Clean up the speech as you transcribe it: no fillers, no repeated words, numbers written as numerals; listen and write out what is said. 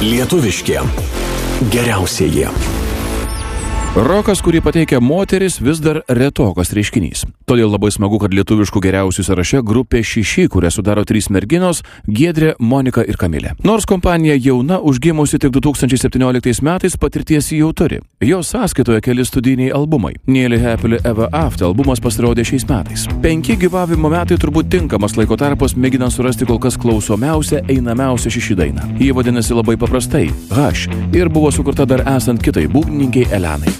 Lietuviški geriausieji. Rokas, kurį pateikia moteris, vis dar retokas reiškinys. Todėl labai smagu, kad lietuviškų geriausių sąraše grupė Šiši, kurią sudaro 3 merginos – Giedrė, Monika ir Kamilė. Nors kompanija jauna, užgimusi tik 2017 metais, patirties jau turi. Jos sąskaitoje keli studijiniai albumai. Nearly Happily Ever After albumas pasirodė šiais metais. 5 gyvavimo metai turbūt tinkamas laiko tarpas, mėginant surasti kol kas klausomiausią, einamiausią Šiši dainą. Ji vadinasi labai paprastai – Hush ir buvo sukurta dar esant kitai būgnininkai Elenai.